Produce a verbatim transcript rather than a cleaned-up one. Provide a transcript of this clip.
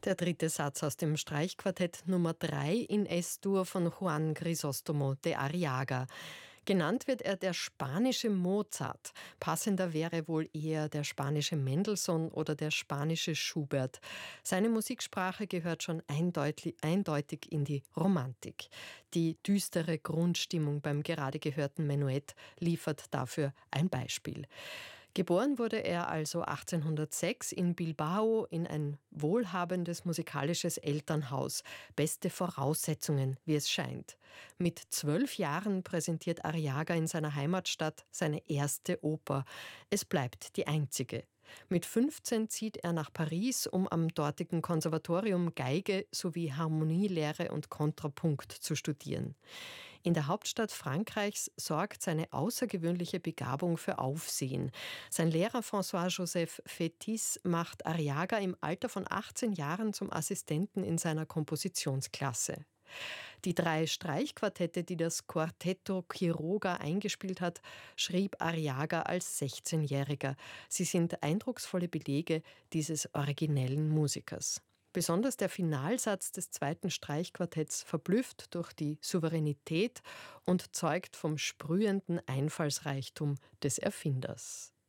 Der dritte Satz aus dem Streichquartett Nummer drei in Es-Dur von Juan Crisóstomo de Arriaga. Genannt wird er der spanische Mozart. Passender wäre wohl eher der spanische Mendelssohn oder der spanische Schubert. Seine Musiksprache gehört schon eindeutig, eindeutig in die Romantik. Die düstere Grundstimmung beim gerade gehörten Menuett liefert dafür ein Beispiel. Geboren wurde er also achtzehnhundertsechs in Bilbao in ein wohlhabendes musikalisches Elternhaus. Beste Voraussetzungen, wie es scheint. Mit zwölf Jahren präsentiert Arriaga in seiner Heimatstadt seine erste Oper. Es bleibt die einzige. Mit fünfzehn zieht er nach Paris, um am dortigen Konservatorium Geige sowie Harmonielehre und Kontrapunkt zu studieren. In der Hauptstadt Frankreichs sorgt seine außergewöhnliche Begabung für Aufsehen. Sein Lehrer François-Joseph Fétis macht Arriaga im Alter von achtzehn Jahren zum Assistenten in seiner Kompositionsklasse. Die drei Streichquartette, die das Quartetto Quiroga eingespielt hat, schrieb Arriaga als sechzehnjähriger. Sie sind eindrucksvolle Belege dieses originellen Musikers. Besonders der Finalsatz des zweiten Streichquartetts verblüfft durch die Souveränität und zeugt vom sprühenden Einfallsreichtum des Erfinders.